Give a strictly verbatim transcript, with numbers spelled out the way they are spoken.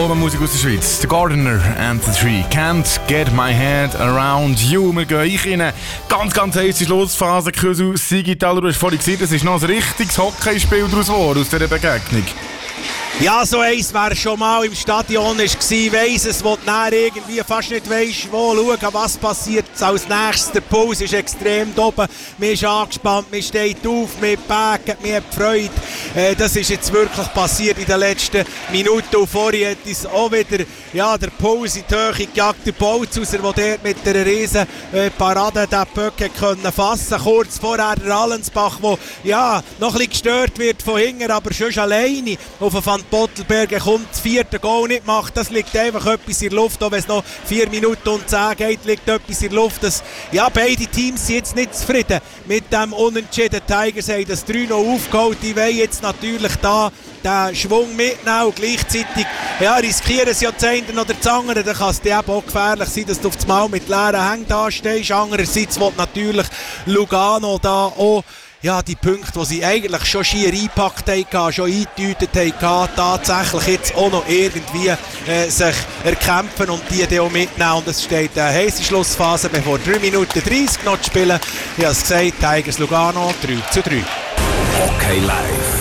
Musik aus der Schweiz. The Gardener and the Tree. Can't get my head around you. Wir gehen rein. Ganz, ganz heiße Schlussphase. Küsu, Sigital, du hast vorhin gesehen, das ist noch ein richtiges Hockeyspiel daraus geworden, aus dieser Begegnung. Ja, so eins, wer schon mal im Stadion war, weiss es, wo du dann irgendwie fast nicht weisst, wo schauen, was passiert als nächstes. Der Puls ist extrem oben, man ist angespannt, man steht auf, man backt, man hat Freude. Äh, das ist jetzt wirklich passiert in den letzten Minuten. Und vorhin hat uns auch wieder ja, der Puls in die Höhe gejagt. Der Bolzhauser, der dort mit einer riesen äh, Parade den Böck können fassen. Kurz vorher der Allensbach, der ja, noch ein bisschen gestört wird von hinten, aber schon alleine auf den Van Pottelberger kommt, das vierte Goal nicht macht. Das liegt einfach etwas in der Luft. Auch wenn es noch vier Minuten und zehn geht, liegt etwas in der Luft. Das, ja, beide Teams sind jetzt nicht zufrieden mit dem Unentschieden. Die Tigers haben das drei noch aufgeholt. Die wollen jetzt natürlich da den Schwung mitnehmen. Und gleichzeitig ja, riskieren sie ja das eine oder das andere. Dann kann es dir eben auch gefährlich sein, dass du auf das Mal mit leeren Hängen da stehst. Andererseits will natürlich Lugano da auch ja, die Punkte, die sie eigentlich schon schier eingepackt haben, schon eingetütet haben, tatsächlich jetzt auch noch irgendwie äh, sich erkämpfen und die dann auch mitnehmen. Und es steht eine heisse Schlussphase, bevor drei Minuten dreißig noch zu spielen. Ich habe es gesagt, Tigers Lugano drei zu drei. Hockey Live.